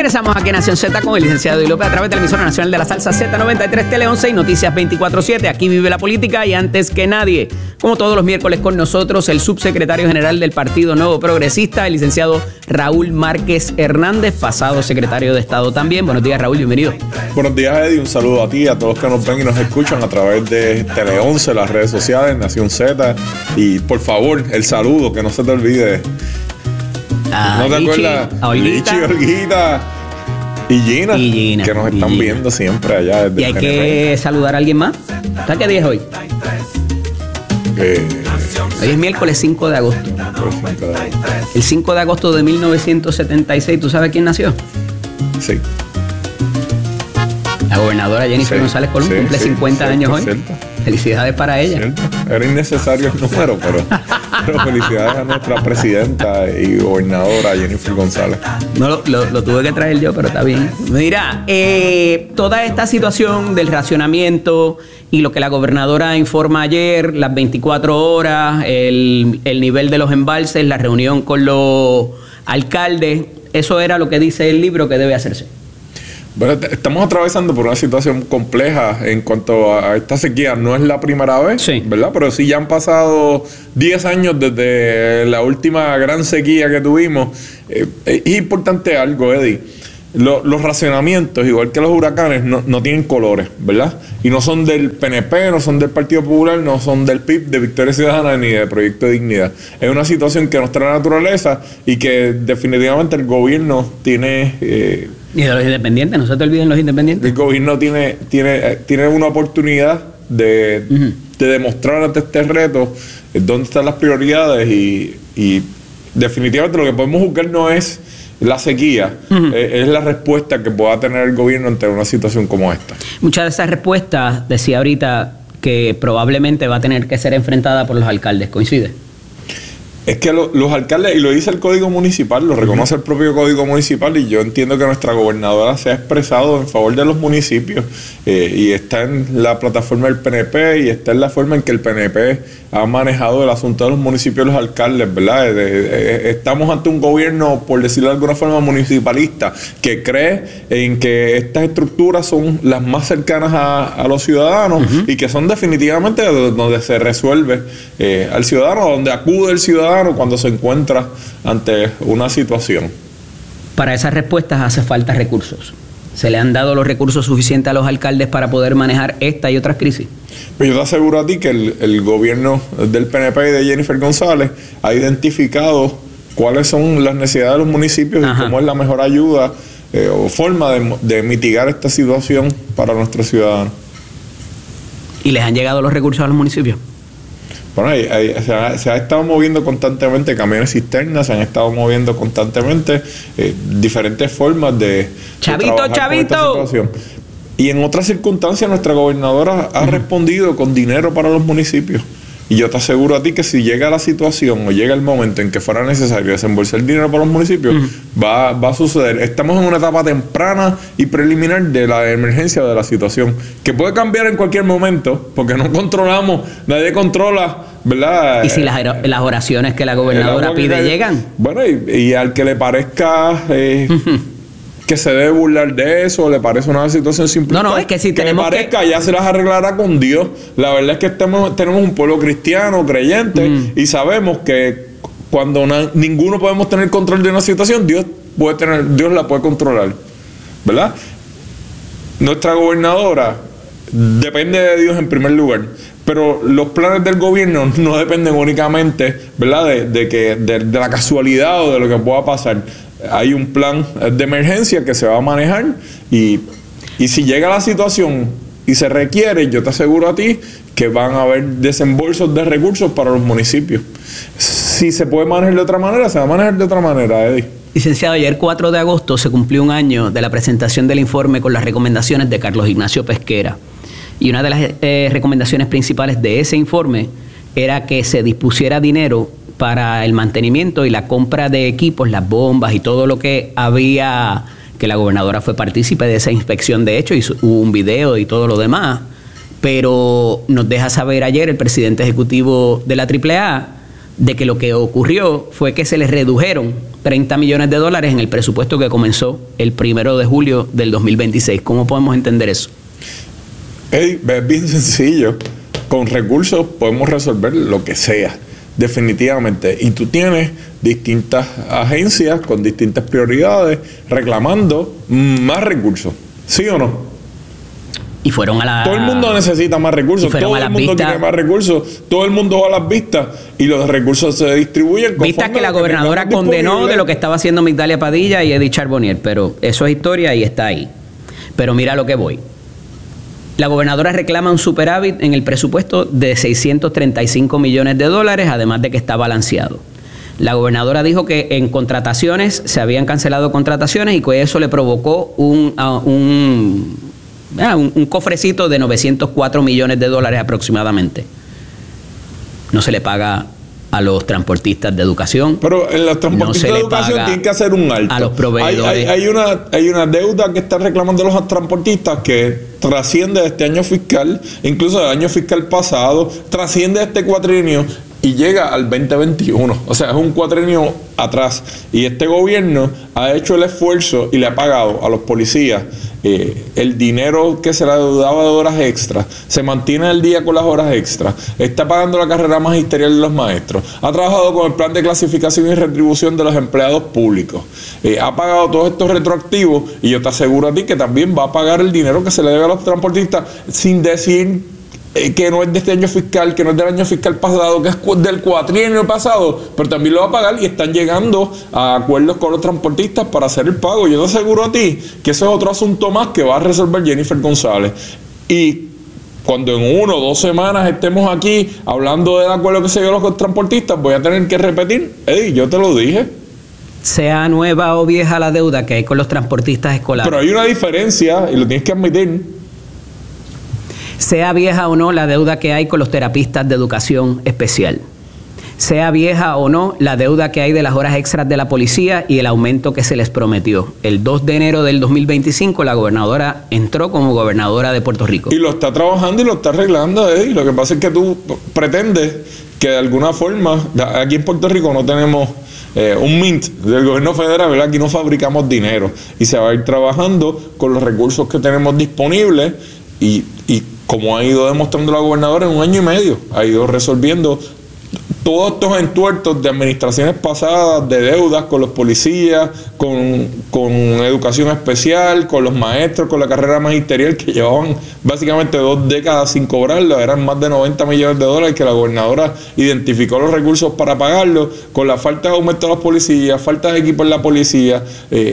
Regresamos aquí a Nación Z con el licenciado Eddie López a través de la emisora nacional de la salsa Z93 Tele 11 y Noticias 24/7. Aquí vive la política y antes que nadie, como todos los miércoles con nosotros, el subsecretario general del Partido Nuevo Progresista, el licenciado Raúl Márquez Hernández, pasado secretario de Estado también. Buenos días, Raúl, bienvenido. Buenos días, Eddie. Un saludo a ti, a todos los que nos ven y nos escuchan a través de Tele 11, las redes sociales, Nación Z. Y por favor, el saludo, que no se te olvide. ¿No te acuerdas? Lichi, Olguita y Gina, que nos están viendo siempre allá desde y hay que saludar a alguien más. ¿Sabes qué día es hoy? Hoy es miércoles 5 de agosto. El 5 de agosto de 1976, ¿tú sabes quién nació? Sí. La gobernadora Jennifer González Colón cumple 50 años hoy. Cierto. Felicidades para ella. Cierto. Era innecesario el número, pero felicidades a nuestra presidenta y gobernadora Jennifer González. No, lo tuve que traer yo, pero está bien. Mira, toda esta situación del racionamiento y lo que la gobernadora informa ayer, las 24 horas, el nivel de los embalses, la reunión con los alcaldes, eso era lo que dice el libro que debe hacerse. Bueno, estamos atravesando por una situación compleja en cuanto a esta sequía. No es la primera vez, sí, ¿verdad? Pero sí ya han pasado 10 años desde la última gran sequía que tuvimos. Es importante algo, Eddie. Los racionamientos, igual que los huracanes, no tienen colores, ¿verdad? Y no son del PNP, no son del Partido Popular, no son del PIB, de Victoria Ciudadana, ni de Proyecto de Dignidad. Es una situación que nos trae la naturaleza y que definitivamente el gobierno tiene... y de los independientes, no se te olviden los independientes. El gobierno tiene una oportunidad de demostrar ante este reto dónde están las prioridades y definitivamente lo que podemos buscar no es la sequía, es la respuesta que pueda tener el gobierno ante una situación como esta. Muchas de esas respuestas, decía ahorita, que probablemente va a tener que ser enfrentada por los alcaldes. ¿Coincide? Es que los alcaldes, y lo dice el Código Municipal, lo reconoce el propio Código Municipal, y yo entiendo que nuestra gobernadora se ha expresado en favor de los municipios, y está en la plataforma del PNP, y está en la forma en que el PNP ha manejado el asunto de los municipios y los alcaldes, ¿verdad? Estamos ante un gobierno, por decirlo de alguna forma, municipalista, que cree en que estas estructuras son las más cercanas a los ciudadanos, y que son definitivamente donde se resuelve al ciudadano, donde acude el ciudadano cuando se encuentra ante una situación. Para esas respuestas hace falta recursos. ¿Se le han dado los recursos suficientes a los alcaldes para poder manejar esta y otras crisis? Pues yo te aseguro a ti que el gobierno del PNP y de Jennifer González ha identificado cuáles son las necesidades de los municipios y cómo es la mejor ayuda o forma de mitigar esta situación para nuestros ciudadanos. ¿Y les han llegado los recursos a los municipios? Bueno, se ha estado moviendo constantemente camiones cisternas, se han estado moviendo constantemente diferentes formas de ¡Chavito! Y en otras circunstancias nuestra gobernadora ha respondido con dinero para los municipios. Y yo te aseguro a ti que si llega la situación o llega el momento en que fuera necesario desembolsar dinero para los municipios, va a suceder. Estamos en una etapa temprana y preliminar de la emergencia de la situación, que puede cambiar en cualquier momento, porque no controlamos, nadie controla, ¿verdad? ¿Y si las oraciones que la gobernadora pide llegan? Bueno, y al que le parezca... que se debe burlar de eso, le parece una situación simple. No, es que si tenemos le parezca, ya se las arreglará con Dios. La verdad es que tenemos un pueblo cristiano, creyente, y sabemos que cuando ninguno podemos tener control de una situación, Dios la puede controlar, ¿verdad? Nuestra gobernadora depende de Dios en primer lugar, pero los planes del gobierno no dependen únicamente, ¿verdad?, de la casualidad o de lo que pueda pasar. Hay un plan de emergencia que se va a manejar y si llega la situación y se requiere, yo te aseguro a ti que van a haber desembolsos de recursos para los municipios. Si se puede manejar de otra manera, se va a manejar de otra manera, Eddie. Licenciado, ayer 4 de agosto se cumplió un año de la presentación del informe con las recomendaciones de Carlos Ignacio Pesquera. Y una de las recomendaciones principales de ese informe era que se dispusiera dinero para el mantenimiento y la compra de equipos, las bombas y todo lo que había, que la gobernadora fue partícipe de esa inspección, de hecho, y hubo un video y todo lo demás. Pero nos deja saber ayer el presidente ejecutivo de la AAA de que lo que ocurrió fue que se les redujeron $30 millones en el presupuesto que comenzó el 1 de julio del 2026. ¿Cómo podemos entender eso? Es bien sencillo. Con recursos podemos resolver lo que sea, definitivamente. Y tú tienes distintas agencias con distintas prioridades reclamando más recursos. ¿Sí o no? Y fueron a la... Todo el mundo necesita más recursos, todo el mundo quiere más recursos, todo el mundo va a las vistas y los recursos se distribuyen. Vistas que la gobernadora condenó de lo que estaba haciendo Migdalia Padilla y Eddie Charbonnier, pero eso es historia y está ahí. Pero mira lo que voy. La gobernadora reclama un superávit en el presupuesto de $635 millones, además de que está balanceado. La gobernadora dijo que en contrataciones se habían cancelado contrataciones y que eso le provocó un cofrecito de $904 millones aproximadamente. No se le paga a los transportistas de educación. Pero en los transportistas de educación tienen que hacer un alto. A los proveedores. Hay una deuda que están reclamando los transportistas que trasciende de este año fiscal, incluso del año fiscal pasado, trasciende de este cuatrienio y llega al 2021. O sea, es un cuatrienio atrás. Y este gobierno ha hecho el esfuerzo y le ha pagado a los policías el dinero que se le deudaba de horas extras, se mantiene al día con las horas extras, está pagando la carrera magisterial de los maestros, ha trabajado con el plan de clasificación y retribución de los empleados públicos, ha pagado todos estos retroactivos y yo te aseguro a ti que también va a pagar el dinero que se le debe a los transportistas, sin decir que no es de este año fiscal, que no es del año fiscal pasado, que es del cuatrienio pasado, pero también lo va a pagar y están llegando a acuerdos con los transportistas para hacer el pago. Yo te aseguro a ti que eso es otro asunto más que va a resolver Jennifer González. Y cuando en 1 o 2 semanas estemos aquí hablando del acuerdo que se dio los transportistas, voy a tener que repetir, Eddie, yo te lo dije. Sea nueva o vieja la deuda que hay con los transportistas escolares. Pero hay una diferencia y lo tienes que admitir. Sea vieja o no la deuda que hay con los terapistas de educación especial. Sea vieja o no la deuda que hay de las horas extras de la policía y el aumento que se les prometió. El 2 de enero del 2025 la gobernadora entró como gobernadora de Puerto Rico. Y lo está trabajando y lo está arreglando, y lo que pasa es que tú pretendes que de alguna forma, aquí en Puerto Rico no tenemos un mint del gobierno federal, ¿verdad? Aquí no fabricamos dinero y se va a ir trabajando con los recursos que tenemos disponibles y como ha ido demostrando la gobernadora en 1 año y medio, ha ido resolviendo todos estos entuertos de administraciones pasadas, de deudas con los policías, con educación especial, con los maestros, con la carrera magisterial que llevaban básicamente 2 décadas sin cobrarlo, eran más de $90 millones que la gobernadora identificó los recursos para pagarlo, con la falta de aumento de los policías, falta de equipo en la policía,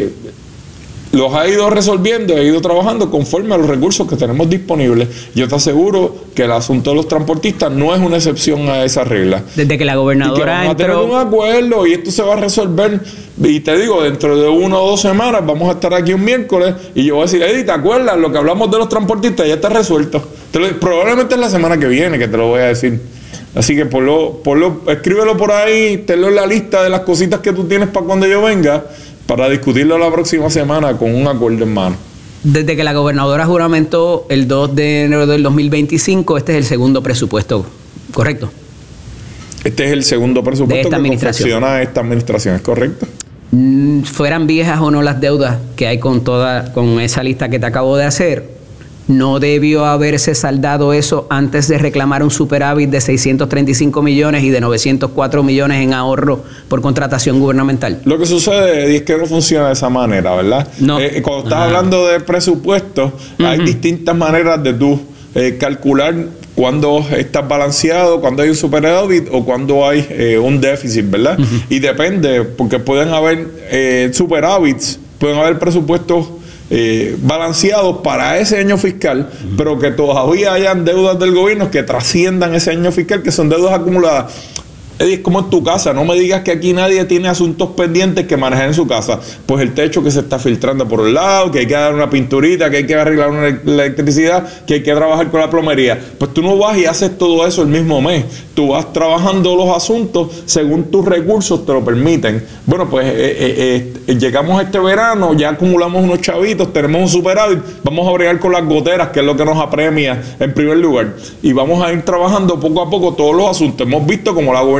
los ha ido resolviendo, ha ido trabajando conforme a los recursos que tenemos disponibles. Yo te aseguro que el asunto de los transportistas no es una excepción a esa regla. Desde que la gobernadora entró... a tener un acuerdo y esto se va a resolver. Y te digo, dentro de 1 o 2 semanas vamos a estar aquí un miércoles y yo voy a decir, Eddie, ¿te acuerdas? Lo que hablamos de los transportistas ya está resuelto. Probablemente es la semana que viene que te lo voy a decir. Así que escríbelo por ahí, tenlo en la lista de las cositas que tú tienes para cuando yo venga, para discutirlo la próxima semana con un acuerdo en mano. Desde que la gobernadora juramentó el 2 de enero del 2025, este es el segundo presupuesto, ¿correcto? Este es el segundo presupuesto que confecciona esta administración, ¿es correcto? Fueran viejas o no las deudas que hay con esa lista que te acabo de hacer, ¿no debió haberse saldado eso antes de reclamar un superávit de 635 millones y de 904 millones en ahorro por contratación gubernamental? Lo que sucede es que no funciona de esa manera, ¿verdad? No. Cuando estás hablando de presupuestos, hay distintas maneras de tú calcular cuándo estás balanceado, cuándo hay un superávit o cuándo hay un déficit, ¿verdad? Y depende, porque pueden haber superávits, pueden haber presupuestos balanceados para ese año fiscal, pero que todavía hayan deudas del gobierno que trasciendan ese año fiscal, que son deudas acumuladas. Es como en tu casa, no me digas que aquí nadie tiene asuntos pendientes que manejar en su casa. Pues el techo que se está filtrando por un lado, que hay que dar una pinturita, que hay que arreglar una electricidad, que hay que trabajar con la plomería. Pues tú no vas y haces todo eso el mismo mes. Tú vas trabajando los asuntos según tus recursos te lo permiten. Bueno, pues llegamos a este verano, ya acumulamos unos chavitos, tenemos un superávit, vamos a bregar con las goteras, que es lo que nos apremia en primer lugar. Y vamos a ir trabajando poco a poco todos los asuntos. Hemos visto como la gobernadora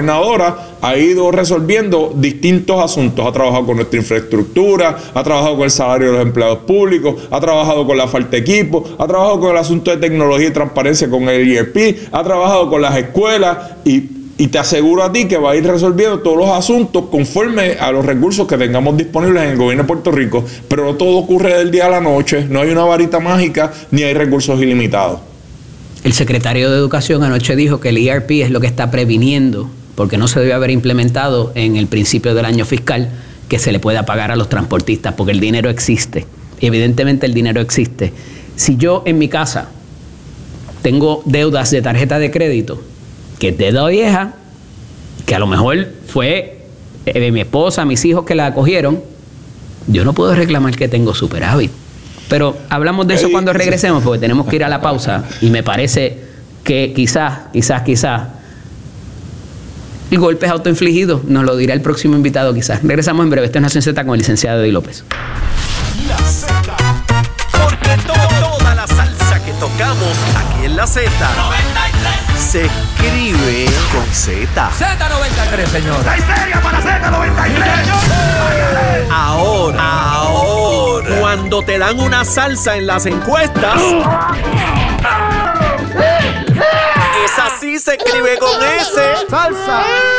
gobernadora ha ido resolviendo distintos asuntos. Ha trabajado con nuestra infraestructura, ha trabajado con el salario de los empleados públicos, ha trabajado con la falta de equipo, ha trabajado con el asunto de tecnología y transparencia con el ERP, ha trabajado con las escuelas y te aseguro a ti que va a ir resolviendo todos los asuntos conforme a los recursos que tengamos disponibles en el gobierno de Puerto Rico. Pero no todo ocurre del día a la noche, no hay una varita mágica ni hay recursos ilimitados. El secretario de Educación anoche dijo que el ERP es lo que está previniendo, porque no se debe haber implementado en el principio del año fiscal, que se le pueda pagar a los transportistas, porque el dinero existe. Evidentemente el dinero existe. Si yo en mi casa tengo deudas de tarjeta de crédito, que es deuda vieja, que a lo mejor fue mi esposa, mis hijos que la acogieron, yo no puedo reclamar que tengo superávit. Pero hablamos de eso cuando regresemos, porque tenemos que ir a la pausa y me parece que quizás el golpe es autoinfligido. Nos lo dirá el próximo invitado quizás. Regresamos en breve. Esto es Nación Z con el licenciado Eddie López. La Z, porque toda la salsa que tocamos aquí en la Z se escribe con Z. Z93, señor. ¡La histeria para Z93! Ahora, cuando te dan una salsa en las encuestas, esa sí se escribe con S. ¡Salsa!